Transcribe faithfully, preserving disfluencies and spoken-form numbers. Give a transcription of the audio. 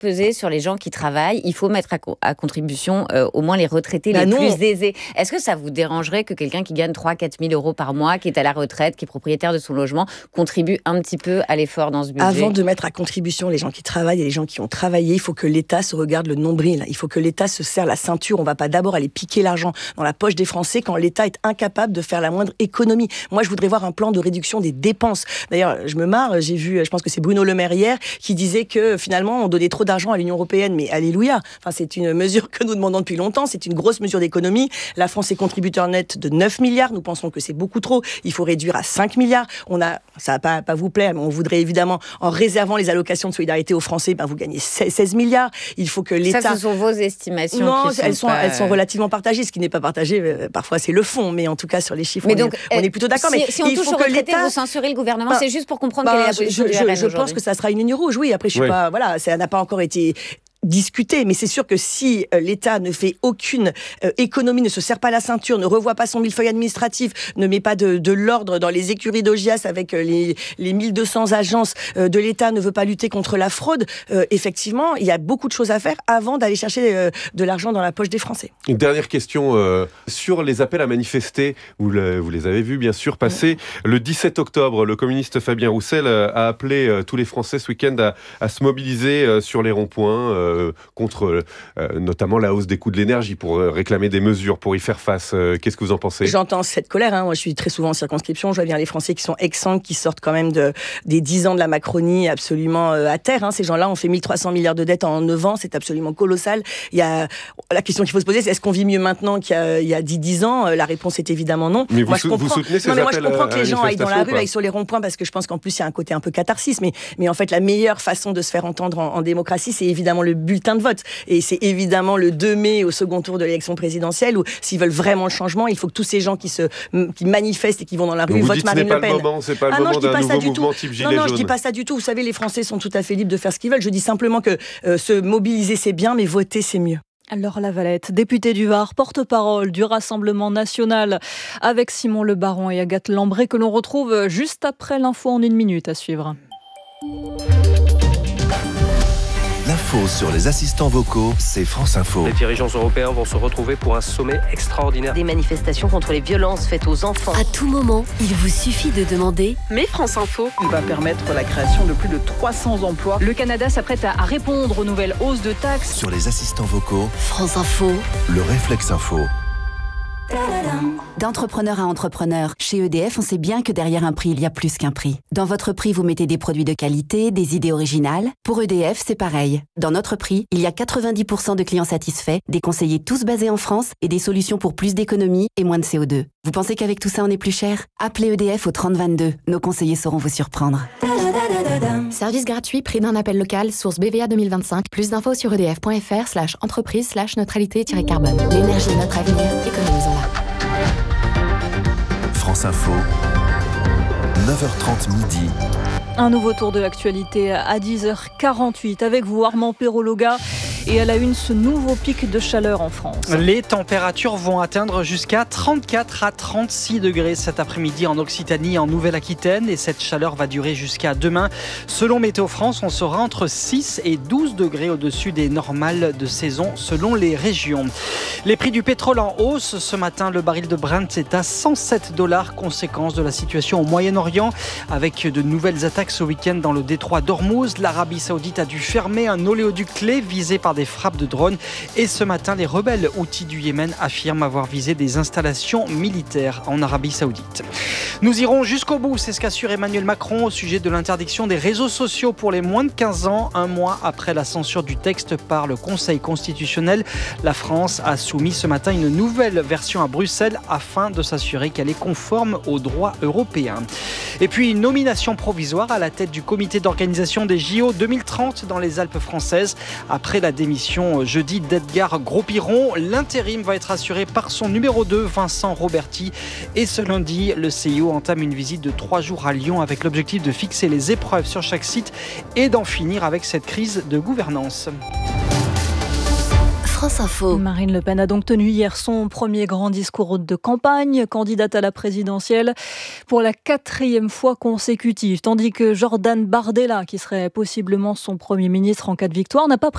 peser sur les gens qui travaillent. Il faut mettre à, co- à contribution euh, au moins les retraités Bah les non. plus aisés. Est-ce que ça vous dérangerait que quelqu'un qui gagne trois à quatre mille euros par mois, qui est à la retraite, qui est propriétaire de son logement, contribue un petit peu à l'effort dans ce budget ? Avant de mettre à contribution les gens qui travaillent et les gens qui ont travaillé, il faut que l'État se regarde le nombril. Il faut que l'État se serre la ceinture. On ne va pas d'abord aller piquer l'argent dans la poche des Français quand l'État est incapable de faire la moindre économie. Moi, je voudrais voir un plan de réduction des dépenses. D'ailleurs, je me marre, j'ai vu, je pense que c'est Bruno Le Maire hier, qui disait que finalement, on donnait trop d'argent à l'Union européenne. Mais alléluia. Enfin, c'est une mesure que nous demandons depuis longtemps. C'est une grosse mesure d'économie. La France est contributeur net de neuf milliards. Nous pensons que c'est beaucoup trop. Il faut réduire à cinq milliards. On a, ça va pas, pas vous plaire, mais on voudrait évidemment, en réservant les allocations de solidarité aux Français, ben vous gagnez seize milliards. Il faut que l'État... Ça, ce sont vos estimations. Non, qui elles sont, sont, pas... elles sont relativement partagées. Ce qui n'est pas partagé, euh, parfois, c'est le fond. Mais en tout cas, sur les chiffres, Mais on, donc, est, on est plutôt d'accord. Si, mais si on il touche faut aux que retraités, l'État... vous censurez le gouvernement. Bah, c'est juste pour comprendre bah, quelle est la je, position je, du R N je pense aujourd'hui. que ça sera une ligne rouge. Oui, après, je suis Oui. pas... Voilà, ça n'a pas encore été... discuter, mais c'est sûr que si euh, l'État ne fait aucune euh, économie, ne se serre pas la ceinture, ne revoit pas son millefeuille administratif, ne met pas de, de l'ordre dans les écuries d'Augias avec euh, les, les mille deux cents agences euh, de l'État, ne veut pas lutter contre la fraude, euh, effectivement, il y a beaucoup de choses à faire avant d'aller chercher euh, de l'argent dans la poche des Français. Une dernière question euh, sur les appels à manifester. Vous, le, vous les avez vus, bien sûr, passer. Le dix-sept octobre, le communiste Fabien Roussel a appelé euh, tous les Français ce week-end à, à se mobiliser euh, sur les ronds-points euh, contre euh, notamment la hausse des coûts de l'énergie pour euh, réclamer des mesures pour y faire face. Euh, qu'est-ce que vous en pensez ? J'entends cette colère. Hein. Moi, je suis très souvent en circonscription. Je vois bien les Français qui sont exsangues, qui sortent quand même de, des dix ans de la Macronie absolument euh, à terre. Hein. Ces gens-là ont fait mille trois cents milliards de dettes en neuf ans. C'est absolument colossal. Il y a... La question qu'il faut se poser, c'est est-ce qu'on vit mieux maintenant qu'il y a, il y a dix, dix ans ? La réponse est évidemment non. Mais moi, vous, je comprends... vous soutenez ces non, mais moi, je appels comprends à, que les gens aillent dans la rue, pas aillent sur les ronds-points, parce que je pense qu'en plus, il y a un côté un peu catharsis. Mais, mais en fait, la meilleure façon de se faire entendre en, en démocratie, c'est évidemment le bulletin de vote. Et c'est évidemment le deux mai, au second tour de l'élection présidentielle, où s'ils veulent vraiment le changement, il faut que tous ces gens qui, se, qui manifestent et qui vont dans la rue vous votent dites, Marine ce Le Pen. Pas le moment, c'est pas le ah non, moment je dis d'un pas nouveau ça du mouvement tout. type gilet non, non, jaune. je dis pas ça du tout. Vous savez, les Français sont tout à fait libres de faire ce qu'ils veulent. Je dis simplement que euh, se mobiliser, c'est bien, mais voter, c'est mieux. Laure Lavalette, députée du Var, porte-parole du Rassemblement national, avec Simon Le Baron et Agathe Lambré, que l'on retrouve juste après l'info en une minute à suivre. L'info sur les assistants vocaux, c'est France Info. Les dirigeants européens vont se retrouver pour un sommet extraordinaire. Des manifestations contre les violences faites aux enfants. À tout moment, il vous suffit de demander « Mais France Info ». Il va permettre la création de plus de trois cents emplois. Le Canada s'apprête à répondre aux nouvelles hausses de taxes. Sur les assistants vocaux, France Info, le réflexe info. D'entrepreneur à entrepreneur, chez E D F, on sait bien que derrière un prix, il y a plus qu'un prix. Dans votre prix, vous mettez des produits de qualité, des idées originales. Pour E D F, c'est pareil. Dans notre prix, il y a quatre-vingt-dix pour cent de clients satisfaits, des conseillers tous basés en France et des solutions pour plus d'économie et moins de C O deux. Vous pensez qu'avec tout ça, on est plus cher ? Appelez E D F au trente vingt-deux. Nos conseillers sauront vous surprendre. Service gratuit, prix d'un appel local, source B V A deux mille vingt-cinq. Plus d'infos sur edf.fr slash entreprise slash neutralité-carbone. L'énergie est notre avenir, économisons-la. France Info, neuf heures trente midi. Un nouveau tour de l'actualité à dix heures quarante-huit avec vous Armand Perrologa et à la une ce nouveau pic de chaleur en France. Les températures vont atteindre jusqu'à trente-quatre à trente-six degrés cet après-midi en Occitanie et en Nouvelle-Aquitaine et cette chaleur va durer jusqu'à demain. Selon Météo France, on sera entre six et douze degrés au-dessus des normales de saison selon les régions. Les prix du pétrole en hausse. Ce matin, le baril de Brent est à cent sept dollars, conséquence de la situation au Moyen-Orient avec de nouvelles attaques ce week-end dans le détroit d'Ormuz. L'Arabie Saoudite a dû fermer un oléoduc clé visé par des frappes de drones. Et ce matin, les rebelles houthis du Yémen affirment avoir visé des installations militaires en Arabie Saoudite. Nous irons jusqu'au bout, c'est ce qu'assure Emmanuel Macron au sujet de l'interdiction des réseaux sociaux pour les moins de quinze ans. Un mois après la censure du texte par le Conseil constitutionnel, la France a soumis ce matin une nouvelle version à Bruxelles afin de s'assurer qu'elle est conforme au droit européen. Et puis une nomination provisoire à la tête du comité d'organisation des J O deux mille trente dans les Alpes françaises. Après la démission jeudi d'Edgar Gros-Piron, l'intérim va être assuré par son numéro deux, Vincent Roberti. Et ce lundi, le C I O entame une visite de trois jours à Lyon avec l'objectif de fixer les épreuves sur chaque site et d'en finir avec cette crise de gouvernance. France Info. Marine Le Pen a donc tenu hier son premier grand discours de campagne, candidate à la présidentielle pour la quatrième fois consécutive, tandis que Jordan Bardella, qui serait possiblement son Premier ministre en cas de victoire, n'a pas pris